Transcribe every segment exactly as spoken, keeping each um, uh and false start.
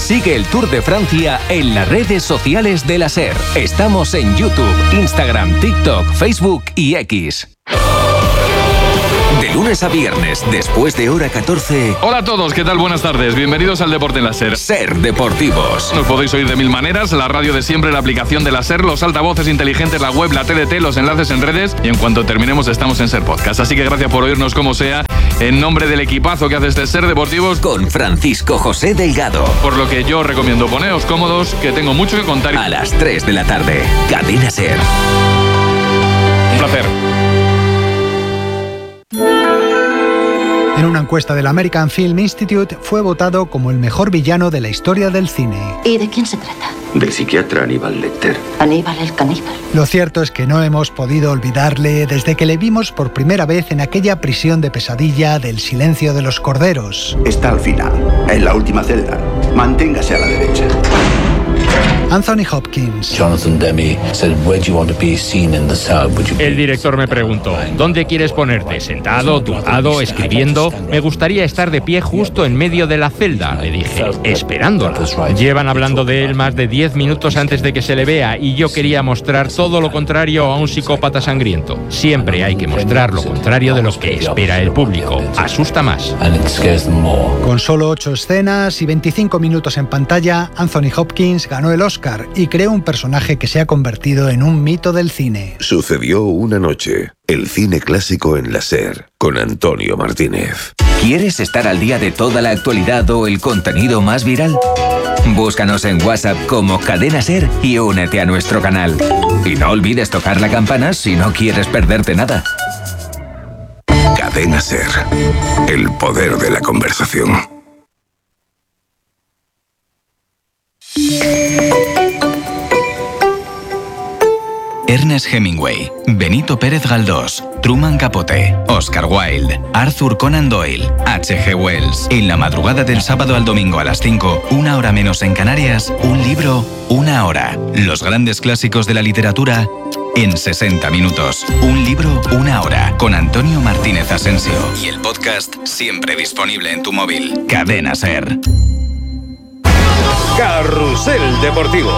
Sigue el Tour de Francia en las redes sociales de la SER. Estamos en YouTube, Instagram, TikTok, Facebook y X. De lunes a viernes, después de hora catorce... Hola a todos, ¿qué tal? Buenas tardes. Bienvenidos al Deporte en la SER. SER Deportivos. Nos podéis oír de mil maneras, la radio de siempre, la aplicación de la SER, los altavoces inteligentes, la web, la T D T, los enlaces en redes y en cuanto terminemos estamos en SER Podcast. Así que gracias por oírnos como sea, en nombre del equipazo que hace este SER Deportivos con Francisco José Delgado. Por lo que yo recomiendo poneos cómodos, que tengo mucho que contar. A las tres de la tarde, Cadena SER. Un placer. En una encuesta del American Film Institute fue votado como el mejor villano de la historia del cine. ¿Y de quién se trata? Del psiquiatra Aníbal Lecter. Aníbal el caníbal. Lo cierto es que no hemos podido olvidarle desde que le vimos por primera vez en aquella prisión de pesadilla del Silencio de los Corderos. Está al final, en la última celda. Manténgase a la derecha. Anthony Hopkins. Jonathan Demme said, "Where do you want to be seen in the cell? Would you be?" El director me preguntó, ¿dónde quieres ponerte? ¿Sentado, tumbado, escribiendo? Me gustaría estar de pie justo en medio de la celda, le dije, esperándola. Llevan hablando de él más de diez minutos antes de que se le vea y yo quería mostrar todo lo contrario a un psicópata sangriento. Siempre hay que mostrar lo contrario de lo que espera el público. Asusta más. Con solo ocho escenas y veinticinco minutos en pantalla, Anthony Hopkins ganó el Oscar y creó un personaje que se ha convertido en un mito del cine. Sucedió una noche. El cine clásico en la SER, con Antonio Martínez. ¿Quieres estar al día de toda la actualidad o el contenido más viral? Búscanos en WhatsApp como Cadena SER y únete a nuestro canal. Y no olvides tocar la campana si no quieres perderte nada. Cadena SER. El poder de la conversación. Ernest Hemingway, Benito Pérez Galdós, Truman Capote, Oscar Wilde, Arthur Conan Doyle, H G Wells. En la madrugada del sábado al domingo a las cinco, una hora menos en Canarias, un libro, una hora. Los grandes clásicos de la literatura en sesenta minutos. Un libro, una hora. Con Antonio Martínez Asensio. Y el podcast siempre disponible en tu móvil. Cadena SER. Carrusel Deportivo.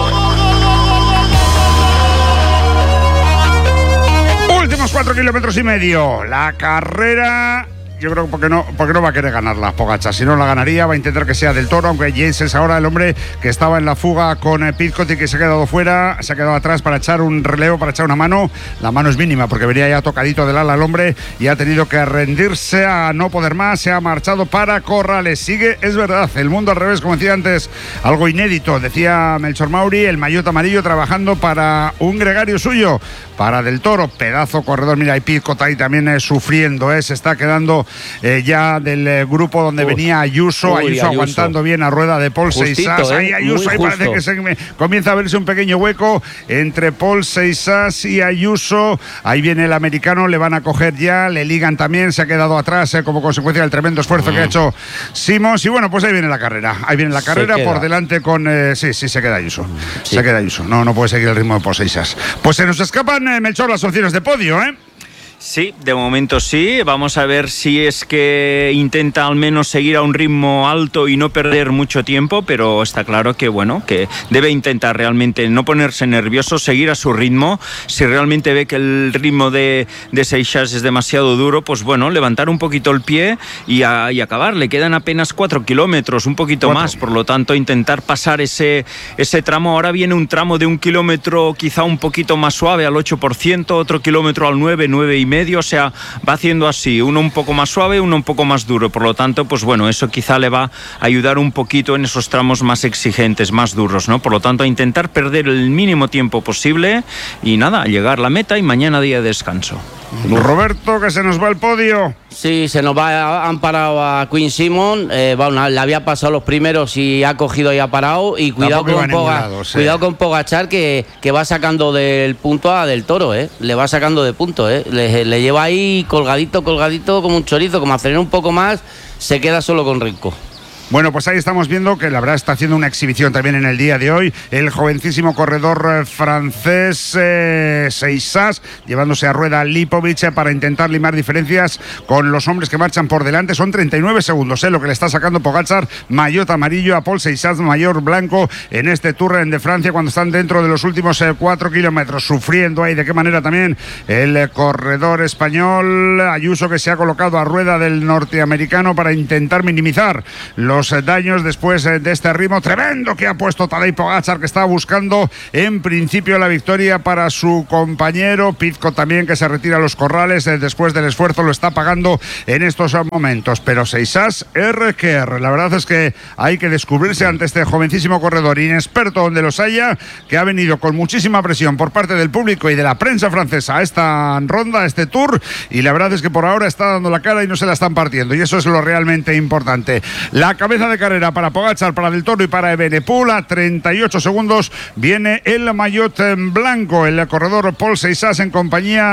Últimos cuatro kilómetros y medio. La carrera, yo creo que porque no, porque no va a querer ganarla Pogačar. Si no la ganaría, va a intentar que sea del Toro, aunque Yates es ahora el hombre que estaba en la fuga con Pidcock y que se ha quedado fuera, se ha quedado atrás para echar un relevo, para echar una mano. La mano es mínima porque venía ya tocadito del ala el hombre y ha tenido que rendirse a no poder más. Se ha marchado para Corrales. Sigue, es verdad, el mundo al revés, como decía antes, algo inédito. Decía Melchor Mauri, el maillot amarillo trabajando para un gregario suyo, para Del Toro, pedazo corredor. Mira, y Pidcock ahí también eh, sufriendo, eh, se está quedando eh, ya del eh, grupo donde Uf. venía Ayuso, Uy, Ayuso, Ayuso aguantando bien a rueda de Paul Seixas. Eh, ahí Ayuso, ahí parece que se, me, comienza a verse un pequeño hueco entre Paul Seixas y Ayuso. Ahí viene el americano, le van a coger ya, le ligan también, se ha quedado atrás eh, como consecuencia del tremendo esfuerzo mm. que ha hecho Simons. Y bueno, pues ahí viene la carrera, ahí viene la carrera por delante con, eh, sí, sí, se queda Ayuso, sí. se queda Ayuso, no, no puede seguir el ritmo de Paul Seixas. Pues se nos escapan Melchor, las opciones de podio, ¿eh? Sí, de momento sí. Vamos a ver si es que intenta al menos seguir a un ritmo alto y no perder mucho tiempo, pero está claro que, bueno, que debe intentar realmente no ponerse nervioso, seguir a su ritmo. Si realmente ve que el ritmo de, de Seixas es demasiado duro, pues bueno, levantar un poquito el pie y, a, y acabar. Le quedan apenas cuatro kilómetros, un poquito cuatro. más, por lo tanto intentar pasar ese, ese tramo. Ahora viene un tramo de un kilómetro quizá un poquito más suave, al ocho por ciento, otro kilómetro al nueve, nueve y medio, o sea, va haciendo así, uno un poco más suave, uno un poco más duro, por lo tanto, pues bueno, eso quizá le va a ayudar un poquito en esos tramos más exigentes, más duros, ¿no? Por lo tanto, a intentar perder el mínimo tiempo posible y nada, llegar a la meta y mañana día de descanso. Roberto, que se nos va el podio. Sí, se nos va, han parado a Quinn Simmons, eh, bueno, le había pasado los primeros y ha cogido y ha parado, y cuidado con, Poga, lado, sí. cuidado con Pogačar que, que va sacando del punto a Del Toro, eh, le va sacando de punto, eh, le, le lleva ahí colgadito, colgadito como un chorizo, como acelera un poco más, se queda solo con Renko. Bueno, pues ahí estamos viendo que la verdad está haciendo una exhibición también en el día de hoy el jovencísimo corredor francés eh, Seixas, llevándose a rueda Lipovic eh, para intentar limar diferencias con los hombres que marchan por delante. Son treinta y nueve segundos eh, lo que le está sacando Pogačar, maillot amarillo a Paul Seixas, mayor blanco en este Tour de Francia, cuando están dentro de los últimos eh, cuatro kilómetros, sufriendo ahí de qué manera también el eh, corredor español Ayuso, que se ha colocado a rueda del norteamericano para intentar minimizar los eh, daños después eh, de este ritmo tremendo que ha puesto Tadej Pogačar, que está buscando en principio la victoria para su compañero Pidcock también, que se retira a los corrales eh, después del esfuerzo, lo está pagando en estos momentos. Pero Seixas, R que R, la verdad es que hay que descubrirse ante este jovencísimo corredor inexperto donde los haya, que ha venido con muchísima presión por parte del público y de la prensa francesa a esta ronda, a este Tour, y la verdad es que por ahora está dando la cara y no se la están partiendo, y eso es lo realmente importante. La cabeza de carrera para Pogačar, para Del Toro y para Evenepoel, a treinta y ocho segundos viene el maillot en blanco, el corredor Paul Seixas en compañía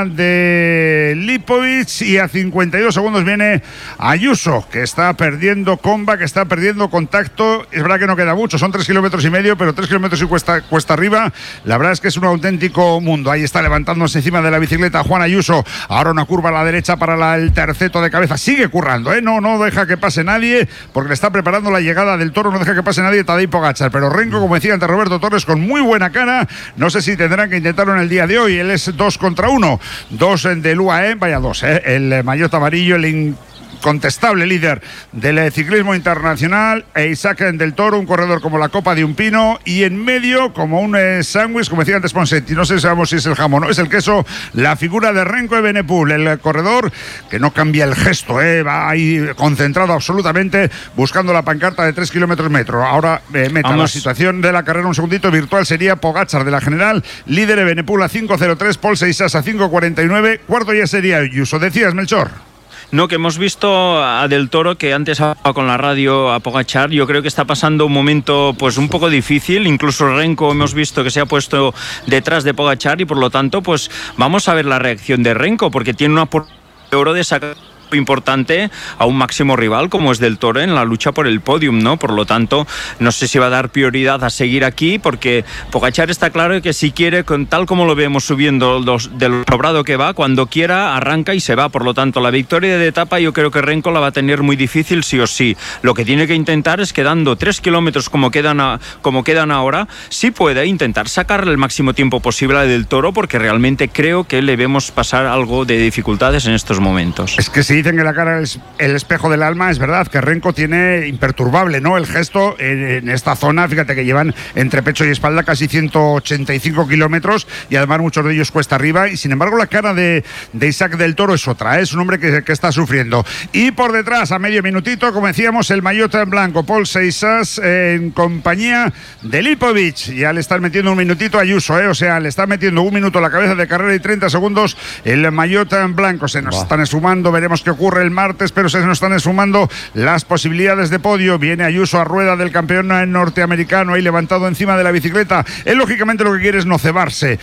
de Lipovic, y a cincuenta y dos segundos viene Ayuso, que está perdiendo comba, que está perdiendo contacto. Es verdad que no queda mucho, son tres kilómetros y medio, pero tres kilómetros y cuesta, cuesta arriba, la verdad es que es un auténtico mundo. Ahí está levantándose encima de la bicicleta Juan Ayuso, ahora una curva a la derecha para la, el terceto de cabeza, sigue currando, ¿eh? no, no deja que pase nadie, porque le está preparando la llegada del Toro, no deja que pase nadie Tadej Pogačar, pero Renko, como decía antes Roberto Torres, con muy buena cara, no sé si tendrán que intentarlo en el día de hoy. Él es dos contra uno, dos del U A E, vaya dos, ¿eh? el maillot amarillo, el incontestable líder del ciclismo internacional, e Isaac Del Toro, un corredor como la copa de un pino, y en medio, como un eh, sándwich, como decía antes Ponseti, no sé sabemos si es el jamón o es el queso, la figura de Renko Evenepoel, el corredor que no cambia el gesto, eh, va ahí concentrado absolutamente, buscando la pancarta de tres kilómetros metro. Ahora eh, meta Vamos. La situación de la carrera, un segundito virtual, sería Pogačar de la general, líder Evenepoel a cinco cero tres, Paul Seixas a cinco cuarenta y nueve, cuarto ya sería Ayuso. Decías, Melchor. No, que hemos visto a Del Toro, que antes hablaba con la radio a Pogačar. Yo creo que está pasando un momento pues un poco difícil. Incluso Renko hemos visto que se ha puesto detrás de Pogačar, y por lo tanto pues vamos a ver la reacción de Renko, porque tiene una oportunidad de oro de sacar importante a un máximo rival como es Del Toro en la lucha por el podium, ¿no? Por lo tanto, no sé si va a dar prioridad a seguir aquí, porque Pogačar está claro que si quiere, con tal como lo vemos subiendo los, del sobrado que va, cuando quiera arranca y se va. Por lo tanto, la victoria de etapa yo creo que Renko la va a tener muy difícil sí o sí. Lo que tiene que intentar es, quedando tres kilómetros como quedan, a, como quedan ahora, si puede intentar sacarle el máximo tiempo posible a Del Toro, porque realmente creo que le vemos pasar algo de dificultades en estos momentos. Es que sí, dicen que la cara es el espejo del alma, es verdad que Renko tiene imperturbable, ¿no?, el gesto en, en esta zona. Fíjate que llevan entre pecho y espalda casi ciento ochenta y cinco kilómetros, y además muchos de ellos cuesta arriba, y sin embargo la cara de, de Isaac Del Toro es otra, ¿eh? Es un hombre que, que está sufriendo. Y por detrás, a medio minutito, como decíamos, el maillot en blanco, Paul Seixas en compañía de Lipovic. Ya le están metiendo un minutito a Ayuso, ¿eh? O sea, le están metiendo un minuto a la cabeza de carrera y treinta segundos el maillot en blanco. Se nos Buah. están esfumando, veremos qué ocurre el martes, pero se nos están esfumando las posibilidades de podio. Viene Ayuso a rueda del campeón norteamericano, ahí levantado encima de la bicicleta. Él lógicamente lo que quiere es no cebarse,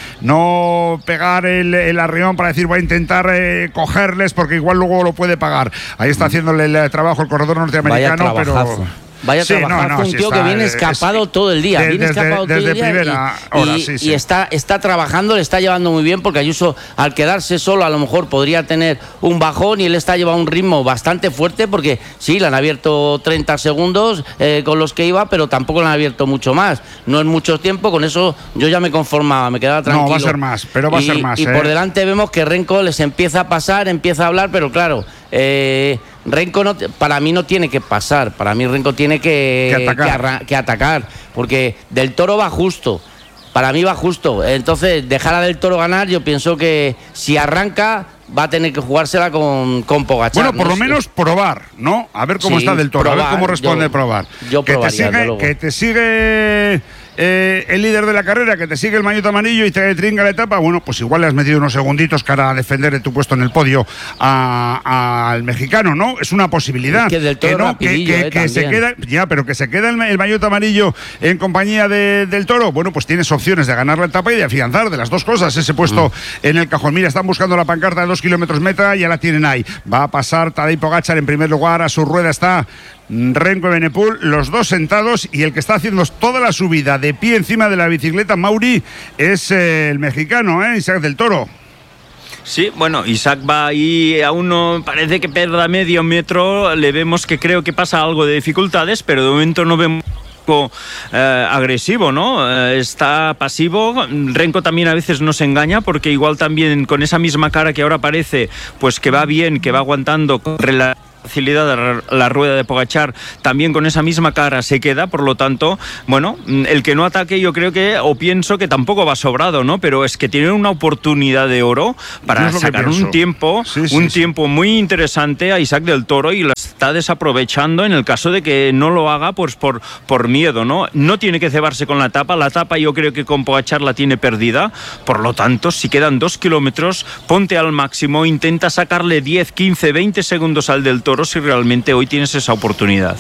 no pegar el, el arrión para decir voy a intentar eh, cogerles, porque igual luego lo puede pagar. Ahí está haciéndole el trabajo el corredor norteamericano, pero... Vaya sí, trabajar, no, no, un tío sí que viene escapado es, todo el día, de, viene desde, escapado desde todo el día primera y, hora, y, sí, sí. y está, está trabajando, le está llevando muy bien, porque Ayuso al quedarse solo a lo mejor podría tener un bajón, y él está llevando un ritmo bastante fuerte, porque sí, le han abierto treinta segundos eh, con los que iba, pero tampoco le han abierto mucho más, no es mucho tiempo, con eso yo ya me conformaba, me quedaba tranquilo. No, va a ser más, pero va y, a ser más. Y eh. por delante vemos que Renko les empieza a pasar, empieza a hablar, pero claro... Eh, Renko no, para mí no tiene que pasar, para mí Renko tiene que, que, atacar. que, arra, que atacar, porque Del Toro va justo, para mí va justo, entonces dejar a Del Toro ganar, yo pienso que si arranca va a tener que jugársela con, con Pogačar. Bueno, por ¿no? lo menos probar, ¿no? A ver cómo sí, está Del Toro, probar, a ver cómo responde yo, probar. Yo que, probaría, te sigue, que te sigue... Eh, el líder de la carrera, que te sigue el maillot amarillo y te tringa la etapa, bueno, pues igual le has metido unos segunditos para defender tu puesto en el podio al mexicano, ¿no? Es una posibilidad. Es que Del Toro que no, rapidillo, que, que, eh, que se queda, ya, pero que se queda el, el maillot amarillo en compañía de, del Toro, bueno, pues tienes opciones de ganar la etapa y de afianzar de las dos cosas ese puesto mm. en el cajón. Mira, están buscando la pancarta de dos kilómetros meta, ya la tienen ahí. Va a pasar Tadej Pogačar en primer lugar, a su rueda está Renko Evenepoel, los dos sentados, y el que está haciendo toda la subida de pie encima de la bicicleta, Mauri, es eh, el mexicano, ¿eh? Isaac del Toro. Sí, bueno, Isaac va ahí, aún no parece que pierda medio metro, le vemos que creo que pasa algo de dificultades, pero de momento no vemos eh, agresivo, ¿no? Eh, está pasivo. Renko también a veces nos engaña porque igual también con esa misma cara que ahora parece, pues que va bien, que va aguantando con relación facilidad la rueda de Pogačar, también con esa misma cara se queda, por lo tanto, bueno, el que no ataque yo creo que, o pienso que tampoco va sobrado, ¿no? Pero es que tiene una oportunidad de oro para sacar un tiempo, sí, sí, un sí. tiempo muy interesante a Isaac del Toro, y lo está desaprovechando en el caso de que no lo haga pues por, por miedo, ¿no? No tiene que cebarse con la etapa, la etapa yo creo que con Pogačar la tiene perdida, por lo tanto, si quedan dos kilómetros, ponte al máximo, intenta sacarle diez, quince, veinte segundos al del Toro si realmente hoy tienes esa oportunidad.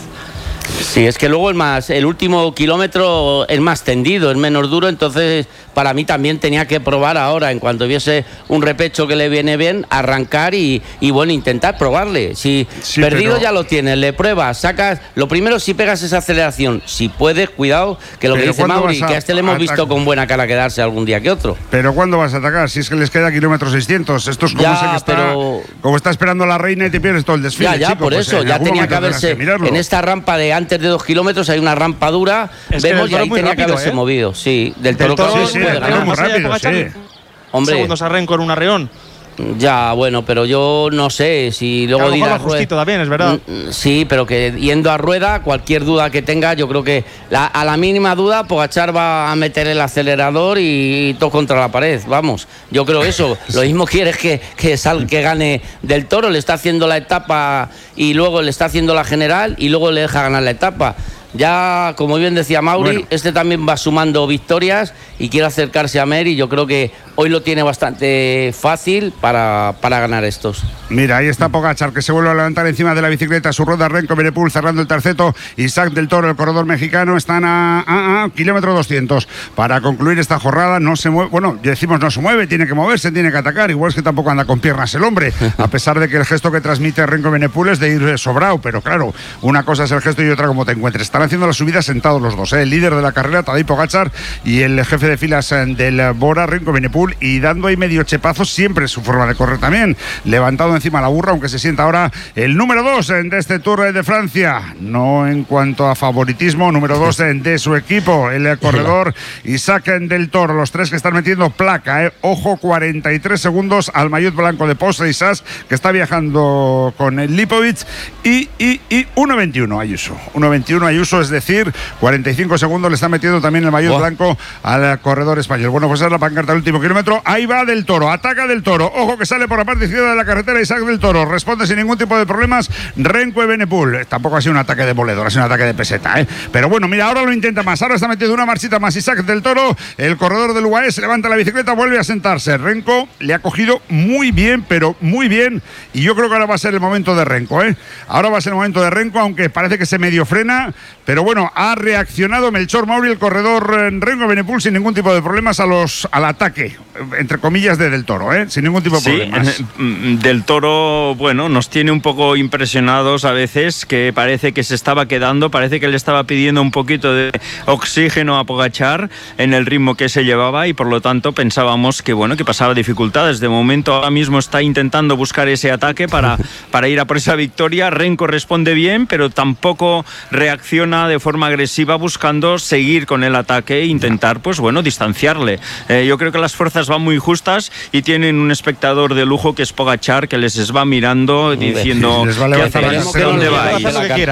Sí, es que luego el más el último kilómetro es más tendido, es menos duro, entonces para mí también tenía que probar ahora, en cuanto viese un repecho que le viene bien, arrancar y, y bueno, intentar probarle. Si sí, perdido pero... ya lo tienes, le pruebas, sacas, lo primero si pegas esa aceleración, si puedes, cuidado, que lo pero que dice Mauri, a, que a este le hemos visto atacar? Con buena cara quedarse algún día que otro. Pero ¿cuándo vas a atacar? Si es que les queda kilómetro seiscientos, esto es como, ya, que está, pero... como está esperando la reina y te pierdes todo el desfile. Ya, ya, chico, por pues eso, ya tenía que haberse, en esta rampa de antes de dos kilómetros hay una rampa dura, es vemos y ahí tenía rápido, que haberse ¿eh? movido, sí, del Toro, del toro sí, sí, puede ganar. Muy rápido, sí. Hombre, segundos a Renko en un arreón. Ya, bueno, pero yo no sé si luego dirá a justito también, es verdad. Sí, pero que yendo a rueda, cualquier duda que tenga, yo creo que la, a la mínima duda, Pogačar va a meter el acelerador y todo contra la pared, vamos. Yo creo eso. Lo mismo quieres que, que, sal, que gane del Toro, le está haciendo la etapa y luego le está haciendo la general y luego le deja ganar la etapa. Ya, como bien decía Mauri, bueno. este también va sumando victorias y quiere acercarse a Mer, y yo creo que hoy lo tiene bastante fácil para, para ganar estos. Mira, ahí está Pogačar, que se vuelve a levantar encima de la bicicleta, su rueda. Renko Evenepoel cerrando el terceto, Isaac del Toro, el corredor mexicano, están a, a, a kilómetro doscientos para concluir esta jornada. No se mueve, bueno, decimos no se mueve, tiene que moverse, tiene que atacar, igual es que tampoco anda con piernas el hombre, a pesar de que el gesto que transmite Renko Evenepoel es de ir sobrado, pero claro, una cosa es el gesto y otra como te encuentres. Están haciendo la subida sentados los dos, ¿eh? El líder de la carrera, Tadej Pogačar, y el jefe de filas del Bora, Renko Evenepoel, y dando ahí medio chepazo, siempre es su forma de correr también, levantado encima la burra, aunque se sienta ahora el número dos de este Tour de Francia, no en cuanto a favoritismo, número dos de su equipo, el corredor Isaac del Toro. Los tres que están metiendo placa, ¿eh? Ojo, cuarenta y tres segundos al maillot blanco de Post y Sass, que está viajando con el Lipovic, y, y, y uno veintiuno Ayuso, uno veintiuno Ayuso, es decir, cuarenta y cinco segundos le está metiendo también el maillot oh. blanco al corredor español. Bueno, pues es la pancarta del último kilómetro. Ahí va del Toro, ataca del Toro. Ojo que sale por la parte izquierda de la carretera Isaac del Toro. Responde sin ningún tipo de problemas Renko Evenepoel. Tampoco ha sido un ataque de demoledor, ha sido un ataque de peseta, ¿eh? Pero bueno, mira, ahora lo intenta más. Ahora está metiendo una marchita más Isaac del Toro. El corredor del U A E se levanta la bicicleta, vuelve a sentarse. Renko le ha cogido muy bien, pero muy bien. Y yo creo que ahora va a ser el momento de Renko, ¿eh? Ahora va a ser el momento de Renko, aunque parece que se medio frena. Pero bueno, ha reaccionado Melchor Mauri, el corredor Renko Evenepoel, sin ningún tipo de problemas a los, al ataque, entre comillas, de Del Toro, ¿eh? Sin ningún tipo de sí, problemas. Del Toro, bueno, nos tiene un poco impresionados a veces, que parece que se estaba quedando, parece que le estaba pidiendo un poquito de oxígeno a Pogačar en el ritmo que se llevaba, y por lo tanto pensábamos que, bueno, que pasaba dificultades. De momento ahora mismo está intentando buscar ese ataque para, para ir a por esa victoria. Renko responde bien, pero tampoco reacciona de forma agresiva, buscando seguir con el ataque e intentar, pues bueno, distanciarle. Eh, yo creo que las fuerzas van muy justas y tienen un espectador de lujo que es Pogačar, que les va mirando diciendo ¿qué dónde vais?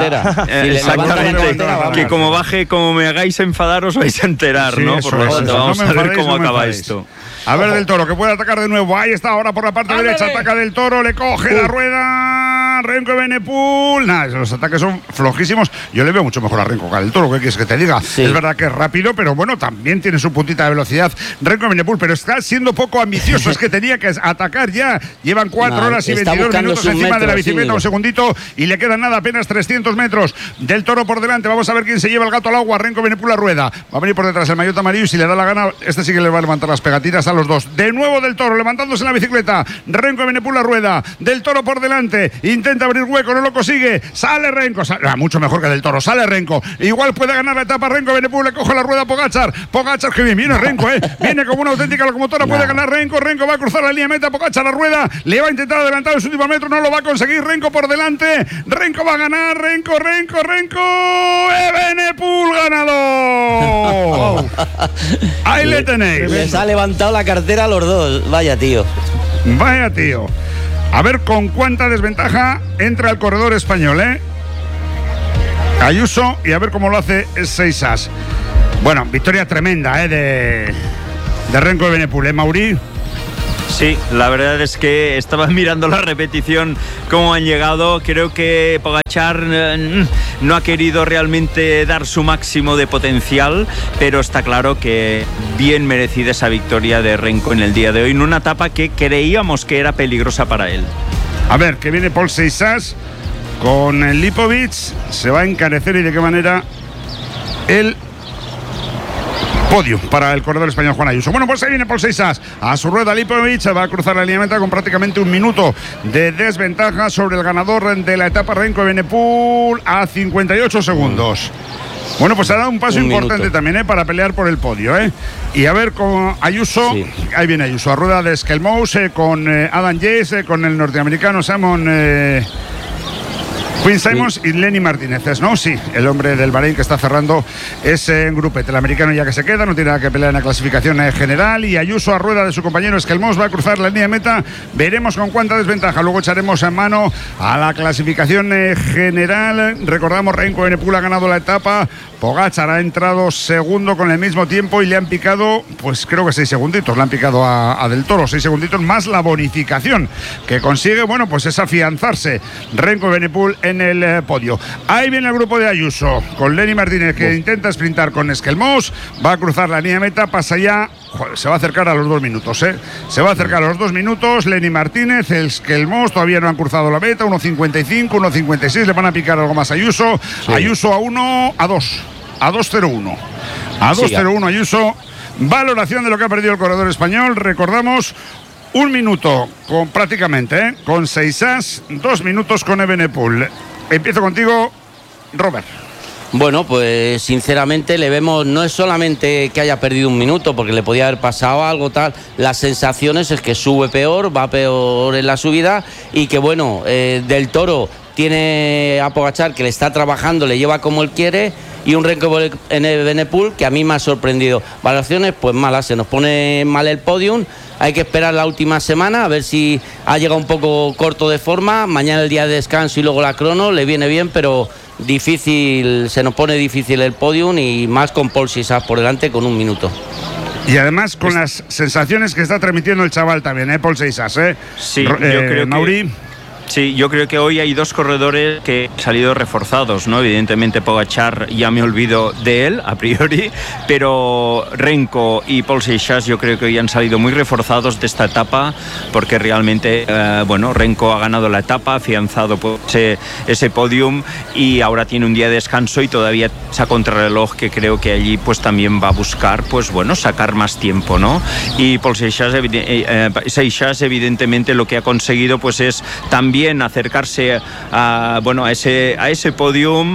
Eh, exactamente, que como baje, como me hagáis enfadar, os vais a enterar, sí, ¿no? Por lo tanto, vamos no a ver cómo no acaba esto. A ver del Toro, que puede atacar de nuevo. Ahí está, ahora por la parte ¡Ándale! derecha, ataca del Toro, le coge uh. la rueda Renko Evenepoel. Nada, los ataques son flojísimos. Yo le veo mucho mejor a Renko que al Toro, ¿qué quieres que te diga? Sí. Es verdad que es rápido, pero bueno, también tiene su puntita de velocidad Renko Evenepoel, pero está siendo poco ambicioso. Es que tenía que atacar ya. Llevan cuatro no, horas y veintidós minutos encima metro, de la bicicleta, sí, un segundito, y le quedan nada, apenas trescientos metros. Del Toro por delante, vamos a ver quién se lleva el gato al agua. Renko Evenepoel a rueda. Va a venir por detrás el maillot amarillo, y si le da la gana, este sí que le va a levantar las pegatinas a los dos. De nuevo del Toro, levantándose en la bicicleta. Renko Evenepoel a rueda. Del Toro por delante. Intenta intenta abrir hueco, no lo consigue, sale Renko, sale, ah, mucho mejor que del Toro, sale Renko, igual puede ganar la etapa Renko Evenepoel, le coge la rueda Pogačar, Pogačar que bien, viene Renko, eh, viene como una auténtica locomotora, puede ganar Renko, Renko va a cruzar la línea meta, Pogačar la rueda, le va a intentar adelantar en su último metro, no lo va a conseguir, Renko por delante, Renko va a ganar, Renko, Renko, Renko, Evenepoel ganador. Ahí le tenéis. Les ha levantado la cartera a los dos, vaya tío. Vaya tío. A ver con cuánta desventaja entra el corredor español, ¿eh? Ayuso, y a ver cómo lo hace Seixas. Bueno, victoria tremenda, ¿eh? De, de Renko Evenepoel, ¿eh, Mauri? Sí, la verdad es que estaba mirando la repetición, cómo han llegado. Creo que Pogačar eh, no ha querido realmente dar su máximo de potencial, pero está claro que bien merecida esa victoria de Renko en el día de hoy, en una etapa que creíamos que era peligrosa para él. A ver, que viene Paul Seixas con el Lipovic, se va a encarecer y de qué manera el podio para el corredor español Juan Ayuso. Bueno, pues ahí viene Paul Seixas a su rueda. Lipovic va a cruzar la línea meta con prácticamente un minuto de desventaja sobre el ganador de la etapa Renko Evenepoel a cincuenta y ocho segundos. Bueno, pues ha dado un paso un importante minuto. también, ¿eh? Para pelear por el podio, ¿eh? Y a ver con Ayuso, sí. Ahí viene Ayuso a rueda de Skelmous, eh, con eh, Adam Yates, eh, con el norteamericano Simon eh, Quinn Simmons y Lenny Martínez, ¿no? Sí, el hombre del Bahrein que está cerrando ese grupete. El americano ya que se queda, no tiene nada que pelear en la clasificación general. Y Ayuso a rueda de su compañero Skelmous va a cruzar la línea de meta. Veremos con cuánta desventaja. Luego echaremos en mano a la clasificación general. Recordamos, Renko Evenepoel ha ganado la etapa. Pogačar ha entrado segundo con el mismo tiempo y le han picado, pues creo que seis segunditos, le han picado a, a Del Toro, seis segunditos más la bonificación que consigue, bueno, pues es afianzarse Renko Evenepoel en el eh, podio. Ahí viene el grupo de Ayuso, con Lenny Martínez que oh. intenta sprintar con Skelmous, va a cruzar la línea de meta, pasa ya, joder, se va a acercar a los dos minutos, ¿eh? Se va a acercar a los dos minutos, Lenny Martínez, el Skelmous todavía no han cruzado la meta, uno cincuenta y cinco, uno cincuenta y seis, le van a picar algo más a Ayuso, sí. Ayuso a uno, a dos. A dos cero uno. A dos cero uno Ayuso. Valoración de lo que ha perdido el corredor español. Recordamos, un minuto con prácticamente, ¿eh? Con Seixas, dos minutos con Evenepoel. Empiezo contigo, Robert. Bueno, pues sinceramente le vemos, no es solamente que haya perdido un minuto, porque le podía haber pasado algo tal, las sensaciones es que sube peor, va peor en la subida y que bueno, eh, Del Toro tiene a Pogačar que le está trabajando, le lleva como él quiere, y un Renko Evenepoel que a mí me ha sorprendido. Valoraciones pues malas, se nos pone mal el podium, hay que esperar la última semana a ver si ha llegado un poco corto de forma, mañana el día de descanso y luego la crono, le viene bien, pero difícil, se nos pone difícil el podium y más con Paul Seixas por delante con un minuto. Y además con las sensaciones que está transmitiendo el chaval también, ¿eh? Paul Seixas, ¿eh? Sí, yo eh, creo Mauri. que... Sí, yo creo que hoy hay dos corredores que han salido reforzados, ¿no? Evidentemente Pogačar, ya me olvido de él a priori, pero Renko y Paul Seixas yo creo que hoy han salido muy reforzados de esta etapa, porque realmente, eh, bueno, Renko ha ganado la etapa, afianzado pues, ese, ese podium y ahora tiene un día de descanso y todavía esa contrarreloj que creo que allí pues también va a buscar, pues bueno, sacar más tiempo, ¿no? Y Paul Seixas, eh, eh, Seixas evidentemente lo que ha conseguido pues es también acercarse a, bueno, a ese, a ese podium,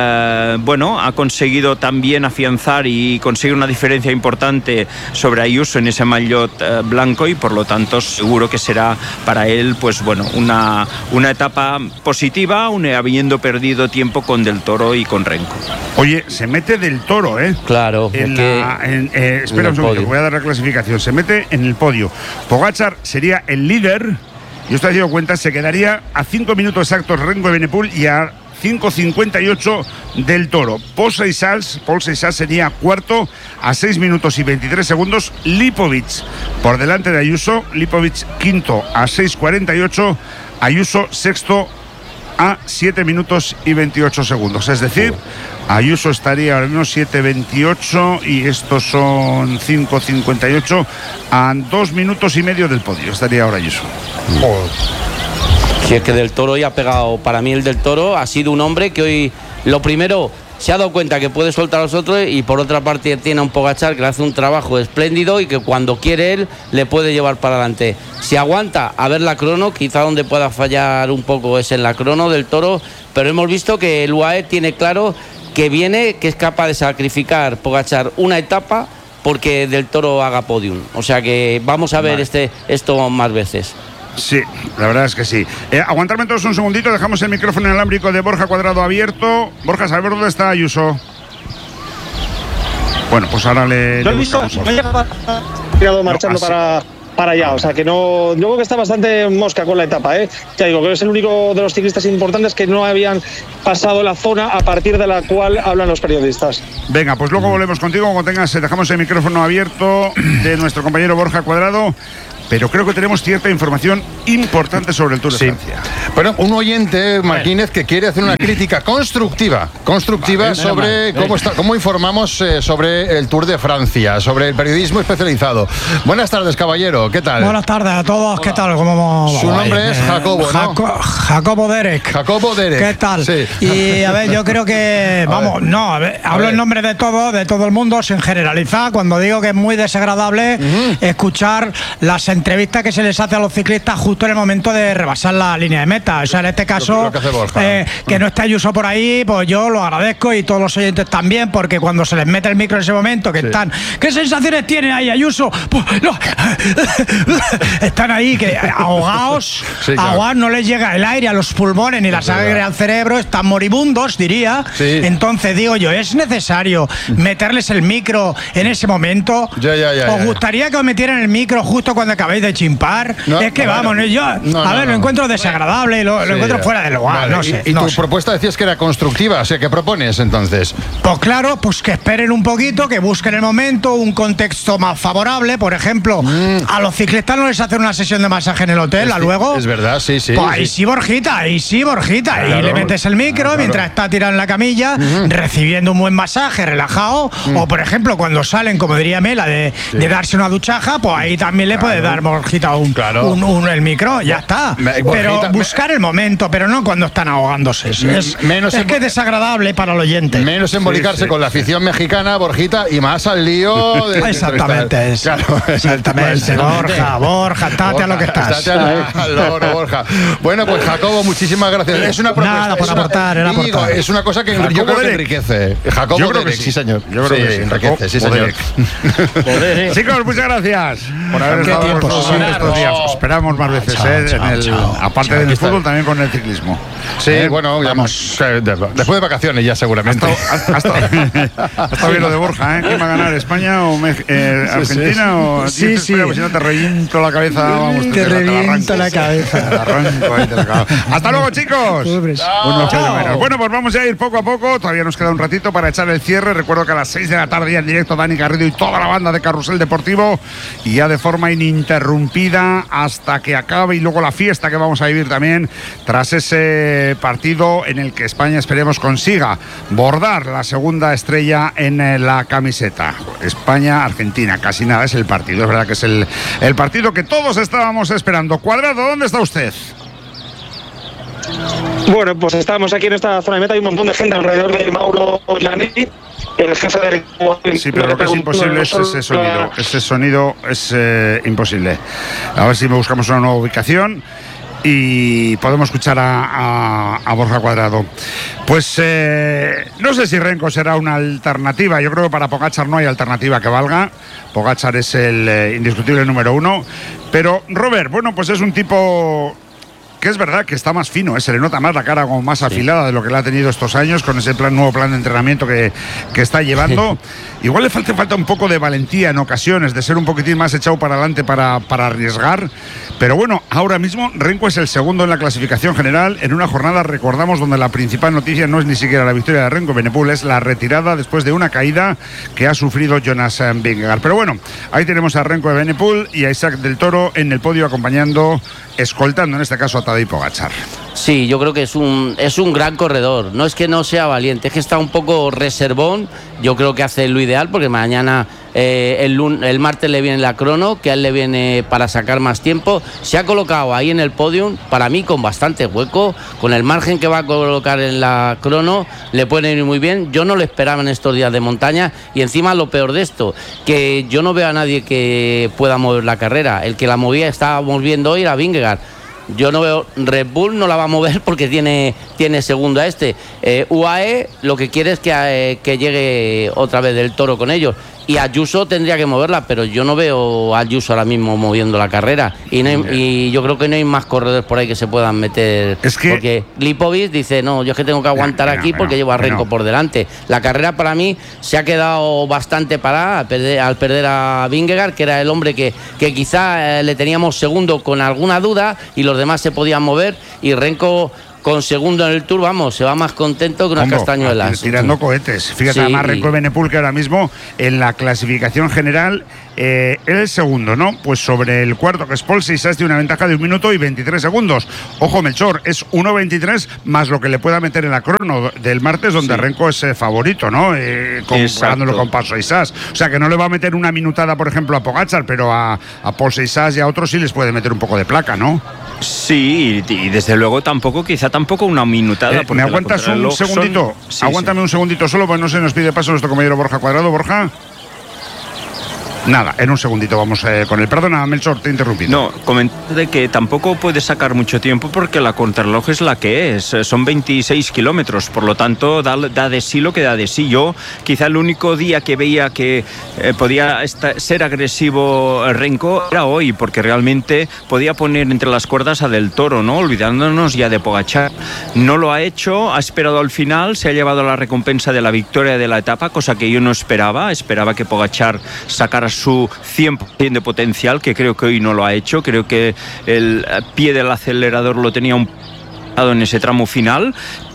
eh, bueno, ha conseguido también afianzar y conseguir una diferencia importante sobre Ayuso en ese maillot eh, blanco y por lo tanto seguro que será para él pues bueno, una, una etapa positiva, un, habiendo perdido tiempo con Del Toro y con Renko. Oye, se mete Del Toro, ¿eh? Claro. En la, en, eh, espera un segundo, voy a dar la clasificación. Se mete en el podio. Pogačar sería el líder. Y usted ha dado cuenta, se quedaría a cinco minutos exactos Renko Evenepoel y a cinco cincuenta y ocho Del Toro. Paul Seixas, Paul Seixas sería cuarto a seis minutos y veintitrés segundos. Lipovic por delante de Ayuso. Lipovic quinto a seis cuarenta y ocho. Ayuso sexto a siete minutos y veintiocho segundos. Es decir, Ayuso estaría ahora mismo siete veintiocho y estos son cinco cincuenta y ocho a dos minutos y medio del podio. Estaría ahora Ayuso. Oh. Si es que Del Toro hoy ha pegado, para mí el Del Toro ha sido un hombre que hoy, lo primero, se ha dado cuenta que puede soltar a los otros, y por otra parte tiene a un Pogačar que le hace un trabajo espléndido y que cuando quiere él le puede llevar para adelante. Si aguanta a ver la crono, quizá donde pueda fallar un poco es en la crono del Toro, pero hemos visto que el U A E tiene claro que viene, que es capaz de sacrificar Pogačar una etapa porque del Toro haga podium. O sea que vamos a ver vale. este esto más veces. Sí, la verdad es que sí. Eh, aguantarme todos un segundito, dejamos el micrófono inalámbrico de Borja Cuadrado abierto. Borja, ¿sabes dónde está Ayuso? Bueno, pues ahora le... Lo he visto, me he llegado marchando no, para... para allá, o sea que no, yo creo que está bastante mosca con la etapa, ¿eh? Ya digo, que es el único de los ciclistas importantes que no habían pasado la zona a partir de la cual hablan los periodistas. Venga, pues luego volvemos contigo, cuando tengas, dejamos el micrófono abierto de nuestro compañero Borja Cuadrado. Pero creo que tenemos cierta información importante sobre el Tour de sí. Francia. Bueno, un oyente, Martínez, que quiere hacer una crítica constructiva, constructiva vale, sobre cómo, está, cómo informamos eh, sobre el Tour de Francia, sobre el periodismo especializado. Buenas tardes, caballero, ¿qué tal? Buenas tardes a todos, ¿qué tal? ¿Cómo Su nombre es Jacobo, ¿no? Jaco Jacobo Derek. Jacobo Derek. ¿Qué tal? Sí. Y a ver, yo creo que, vamos, no, a ver, hablo a ver. en nombre de todo, de todo el mundo, sin generalizar, cuando digo que es muy desagradable uh-huh. escuchar las entrevistas que se les hace a los ciclistas justo en el momento de rebasar la línea de meta. O sea, en este caso, lo que, lo que, eh, que no esté Ayuso por ahí, pues yo lo agradezco, y todos los oyentes también, porque cuando se les mete el micro en ese momento, que sí. están, ¿qué sensaciones tiene ahí Ayuso? Pues, no, están ahí, que ahogados, sí, claro. ahogados, no les llega el aire a los pulmones ni la sangre al cerebro, están moribundos, diría. Sí. Entonces digo yo, ¿es necesario meterles el micro en ese momento? Ya, ya, ya, ¿Os ya, gustaría ya. que os metieran el micro justo cuando acabéis de chimpar? No, es que no, vamos, no, yo no, a ver, no, lo encuentro desagradable, lo, sí, lo encuentro fuera de lugar, vale. no sé. ¿Y, y no tu sé. propuesta decías que era constructiva? O sea, ¿qué propones entonces? Pues claro, pues que esperen un poquito, que busquen el momento, un contexto más favorable. Por ejemplo, mm. a los ciclistas no les hacen una sesión de masaje en el hotel, es, a luego. Es verdad, sí, sí. Pues sí. ahí sí, Borjita, ahí sí, Borjita. Claro, y le metes el micro claro, mientras claro. está tirado en la camilla, mm. recibiendo un buen masaje, relajado. Mm. O por ejemplo, cuando salen, como diría Mela, de, sí. de darse una duchaja, pues ahí también le claro. puede dar, Borjita, un, claro. un, un el micro, ya está. Me, pero Borjita, buscar me... el momento, pero no cuando están ahogándose. Es, es, menos es que es desagradable para el oyente. Menos embolicarse sí, sí. con la afición mexicana, Borjita, y más al lío de exactamente, es, claro, exactamente. Borja, Borja, estate a lo que estás. Estate al loro, Borja. Bueno, pues Jacobo, muchísimas gracias. Es una propuesta. Nada, por aportar, era digo, aportar. Es una cosa que yo creo que enriquece. Jacobo yo creo Derek, que sí. sí, señor. Yo creo sí, que sí. enriquece, sí, señor. Chicos, muchas gracias por haber estado con nosotros estos días. Esperamos más veces, chao, eh, chao, en el, chao, aparte chao, del fútbol, también con el ciclismo. Sí, eh, bueno, vamos. Después de vacaciones ya seguramente. Ha estado bien lo de Borja, ¿eh? ¿Quién va a ganar, España o eh, Argentina? Sí, o sí, sí. Pues si no te reviento la cabeza, vamos. Te, te reviento la cabeza. Te arranco ahí, te la cabeza. Hasta luego, chicos. Bueno, chao. Bueno, pues vamos a ir poco a poco. Todavía nos queda un ratito para echar el cierre. Recuerdo que a las seis de la tarde ya en directo Dani Garrido y toda la banda de Carrusel Deportivo, y ya de forma ininterrumpida hasta que acabe, y luego la fiesta que vamos a vivir también tras ese partido en el que España, esperemos, consiga bordar la segunda estrella en la camiseta. España-Argentina, casi nada es el partido. Es verdad que es el, el partido que todos estábamos esperando. Cuadrado, ¿dónde está usted? Bueno, pues estamos aquí en esta zona de meta, hay un montón de gente alrededor de Mauro Gianni, el jefe del equipo. Sí, pero lo que es imposible es ese sonido. Ese sonido es eh, imposible. A ver si buscamos una nueva ubicación y podemos escuchar a, a, a Borja Cuadrado. Pues eh, no sé si Renko será una alternativa. Yo creo que para Pogačar no hay alternativa que valga. Pogačar es el eh, indiscutible número uno. Pero Robert, bueno, pues es un tipo que es verdad que está más fino, ¿eh? Se le nota más la cara como más afilada sí. de lo que le ha tenido estos años con ese plan, nuevo plan de entrenamiento que, que está llevando. Igual le falta, falta un poco de valentía en ocasiones, de ser un poquitín más echado para adelante para, para arriesgar. Pero bueno, ahora mismo Renko es el segundo en la clasificación general en una jornada, recordamos, donde la principal noticia no es ni siquiera la victoria de Renko Evenepoel, es la retirada después de una caída que ha sufrido Jonas Vingegaard. Pero bueno, ahí tenemos a Renko Evenepoel y a Isaac del Toro en el podio acompañando, escoltando en este caso a Tadej Pogačar. Sí, yo creo que es un, es un gran corredor. No es que no sea valiente, es que está un poco reservón. Yo creo que hace lo ideal porque mañana eh, el, lun- el martes le viene la crono, que a él le viene para sacar más tiempo. Se ha colocado ahí en el podium, para mí con bastante hueco, con el margen que va a colocar en la crono, le puede ir muy bien. Yo no lo esperaba en estos días de montaña, y encima lo peor de esto, que yo no veo a nadie que pueda mover la carrera. El que la movía, estábamos viendo hoy, era Vingegaard. Yo no veo, Red Bull no la va a mover porque tiene, tiene segundo a este. Eh, U A E lo que quiere es que, eh, que llegue otra vez del Toro con ellos. Y Ayuso tendría que moverla, pero yo no veo a Ayuso ahora mismo moviendo la carrera. Y, no hay, y yo creo que no hay más corredores por ahí que se puedan meter. Es que... Porque Lipovic dice, no, yo es que tengo que aguantar no, aquí no, porque no, llevo a Renko no. por delante. La carrera para mí se ha quedado bastante parada al perder, al perder a Vingegaard, que era el hombre que, que quizá eh, le teníamos segundo con alguna duda y los demás se podían mover. Y Renko, con segundo en el Tour, vamos, se va más contento que unas Hombre, castañuelas. Tirando cohetes. Fíjate, Sí. además Renko Evenepoel, que ahora mismo en la clasificación general, eh, él es segundo, ¿no? Pues sobre el cuarto, que es Paul Sisas, tiene una ventaja de un minuto y veintitrés segundos. Ojo, Melchor, es uno veintitrés más lo que le pueda meter en la crono del martes, donde Sí. Renko es eh, favorito, ¿no? Eh, comparándolo con Paul Sisas. O sea, que no le va a meter una minutada, por ejemplo, a Pogačar, pero a, a Paul Sisas y a otros sí les puede meter un poco de placa, ¿no? Sí, y, y desde luego tampoco, quizá tampoco una minutada. Eh, ¿Me aguantas un segundito? Son... Sí, Aguántame sí. un segundito solo, pues no se nos pide paso nuestro compañero Borja Cuadrado. Borja. Nada, en un segundito vamos eh, con el. Perdona, Melchor, te he interrumpido. No, comentar de que tampoco puede sacar mucho tiempo porque la contrarreloj es la que es. Son veintiséis kilómetros, por lo tanto da, da de sí lo que da de sí. Yo quizá el único día que veía que eh, podía estar, ser agresivo Renko era hoy, porque realmente podía poner entre las cuerdas a Del Toro, ¿no? Olvidándonos ya de Pogačar. No lo ha hecho, ha esperado al final, se ha llevado la recompensa de la victoria de la etapa, cosa que yo no esperaba. Esperaba que Pogačar sacara su cien por ciento de potencial, que creo que hoy no lo ha hecho. Creo que el pie del acelerador lo tenía un en ese tramo final,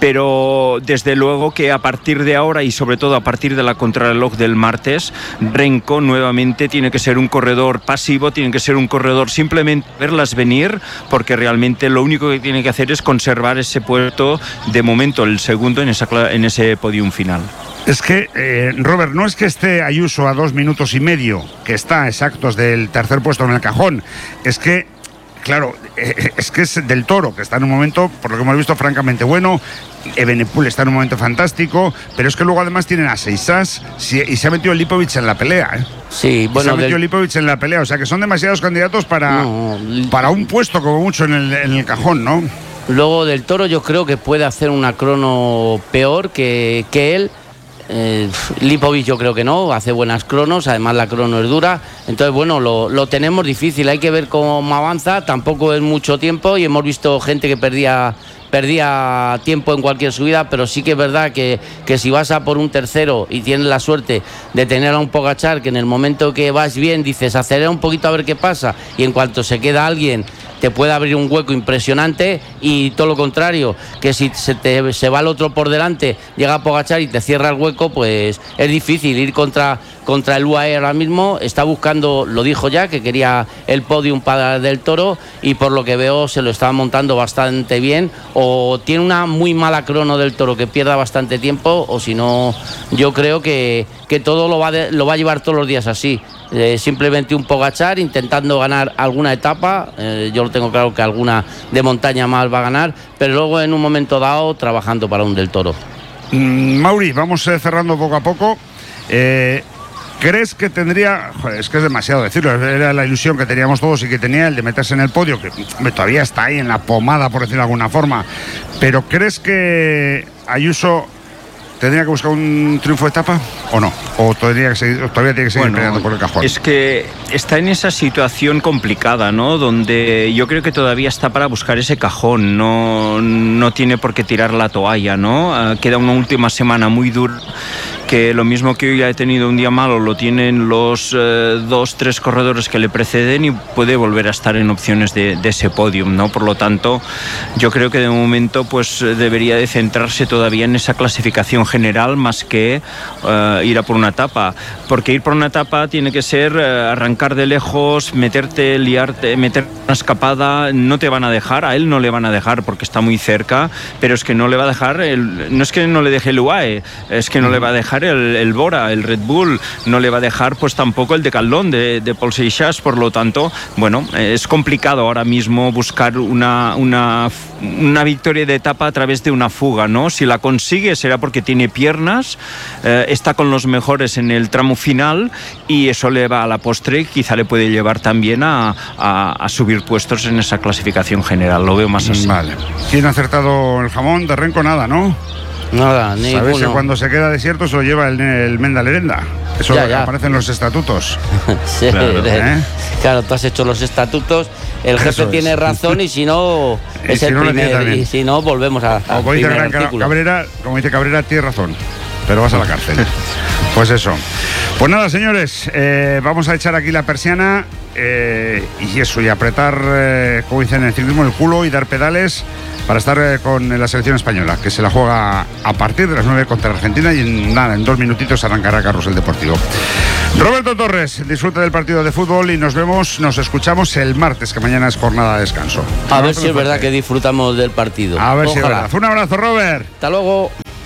pero desde luego que a partir de ahora y sobre todo a partir de la contrarreloj del martes, Renko nuevamente tiene que ser un corredor pasivo, tiene que ser un corredor simplemente verlas venir, porque realmente lo único que tiene que hacer es conservar ese puesto, de momento el segundo en, esa, en ese podium final. Es que, eh, Robert, no es que esté Ayuso a dos minutos y medio, que está exactos del tercer puesto en el cajón, es que claro, eh, es que es Del Toro, que está en un momento, por lo que hemos visto, francamente bueno. Evenepoel está en un momento fantástico, pero es que luego además tienen a Sisas y se ha metido Lipovic en la pelea, ¿eh? Sí, bueno, se ha metido del... Lipovic en la pelea, o sea que son demasiados candidatos para, no, para un puesto como mucho en el, en el cajón, ¿no? Luego Del Toro yo creo que puede hacer una crono peor que, que él. Eh, Lipovic yo creo que no, hace buenas cronos, además la crono es dura, entonces bueno, lo, lo tenemos difícil, hay que ver cómo avanza, tampoco es mucho tiempo y hemos visto gente que perdía perdía tiempo en cualquier subida, pero sí que es verdad que, que si vas a por un tercero y tienes la suerte de tener a un Pogačar que en el momento que vas bien dices acelera un poquito a ver qué pasa, y en cuanto se queda alguien te puede abrir un hueco impresionante, y todo lo contrario, que si se, te, se va el otro por delante, llega Pogačar y te cierra el hueco, pues es difícil ir contra, contra el U A E ahora mismo. Está buscando, lo dijo ya, que quería el podium para Del Toro, y por lo que veo se lo está montando bastante bien, o tiene una muy mala crono Del Toro que pierda bastante tiempo, o si no, yo creo que, que todo lo va, de, lo va a llevar todos los días así. Eh, simplemente un Pogačar intentando ganar alguna etapa, eh, yo lo tengo claro que alguna de montaña más va a ganar, pero luego en un momento dado trabajando para un Del Toro. Mm, Mauri, vamos eh, cerrando poco a poco. Eh, ¿Crees que tendría, joder, es que es demasiado decirlo, era la ilusión que teníamos todos y que tenía el de meterse en el podio, que hombre, todavía está ahí en la pomada, por decirlo de alguna forma, pero ¿crees que Ayuso tendría que buscar un triunfo de etapa o no? ¿O todavía, que seguir, todavía tiene que seguir bueno, peleando por el cajón? Es que está en esa situación complicada, ¿no? Donde yo creo que todavía está para buscar ese cajón, no, no tiene por qué tirar la toalla, ¿no? Uh, queda una última semana muy dura, que lo mismo que hoy ha tenido un día malo lo tienen los eh, dos, tres corredores que le preceden, y puede volver a estar en opciones de, de ese podium, ¿no? Por lo tanto, yo creo que de momento pues debería de centrarse todavía en esa clasificación general más que uh, ir a por una etapa, porque ir por una etapa tiene que ser uh, arrancar de lejos, meterte, liarte, meter escapada, no te van a dejar, a él no le van a dejar porque está muy cerca, pero es que no le va a dejar, el, no es que no le deje el U A E, es que no le va a dejar el, el Bora, el Red Bull, no le va a dejar pues tampoco el Decathlon de, de Paul Seixas, por lo tanto, bueno, es complicado ahora mismo buscar una, una, una victoria de etapa a través de una fuga, ¿no? Si la consigue será porque tiene piernas, eh, está con los mejores en el tramo final y eso le va a la postre, quizá le puede llevar también a, a, a subir puestos en esa clasificación general, lo veo más así. Vale. ¿Quién ha acertado el jamón? De Renko nada, ¿no? Nada, ni Sabes que cuando se queda desierto se lo lleva el, el Menda Lerenda. Eso ya, ya. Aparece en los estatutos. Sí, claro, ¿eh? Claro, tú has hecho los estatutos, el Eso jefe es. tiene razón y si no es si el no primer, y si no volvemos a, a como dice Cabrera, como dice Cabrera, tiene razón, pero vas a la cárcel. Pues eso. Pues nada, señores, eh, vamos a echar aquí la persiana eh, y eso, y apretar, eh, como dicen en el ciclismo, el culo y dar pedales para estar eh, con la selección española, que se la juega a partir de las nueve contra Argentina y en nada, en dos minutitos arrancará Carrusel Deportivo. Roberto Torres, disfruta del partido de fútbol y nos vemos, nos escuchamos el martes, que mañana es jornada de descanso. A ver si es verdad que disfrutamos del partido. A ver si es verdad. Un abrazo, Robert. Hasta luego.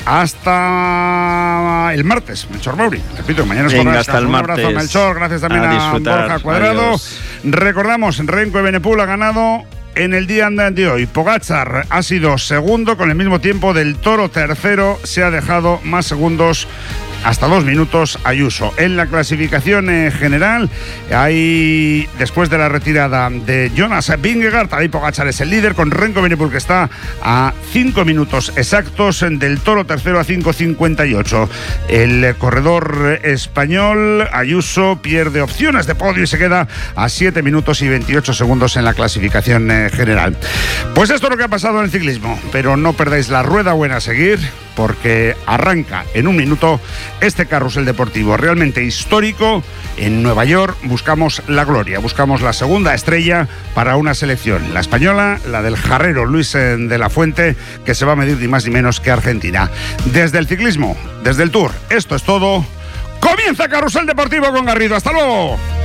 Hasta el martes, Melchor Mauri. Repito, mañana es Venga, jornada de hasta descanso. el martes. Un abrazo, Melchor. Gracias también a, a Borja Cuadrado. Adiós. Recordamos, Renko Evenepoel ha ganado en el día de hoy. Pogačar ha sido segundo con el mismo tiempo del Toro tercero. Se ha dejado más segundos, hasta dos minutos, Ayuso. En la clasificación eh, general, hay, después de la retirada de Jonas Vingegaard, ahí Pogačar es el líder, con Renko Evenepoel que está a cinco minutos exactos del Toro tercero a cinco cincuenta y ocho. El corredor español, Ayuso, pierde opciones de podio y se queda a siete minutos y veintiocho segundos en la clasificación eh, general. Pues esto es lo que ha pasado en el ciclismo, pero no perdáis la rueda buena a seguir, porque arranca en un minuto este carrusel deportivo realmente histórico. En Nueva York buscamos la gloria, buscamos la segunda estrella para una selección, la española, la del jarrero Luis de la Fuente, que se va a medir ni más ni menos que Argentina. Desde el ciclismo, desde el Tour, esto es todo. Comienza Carrusel Deportivo con Garrido. ¡Hasta luego!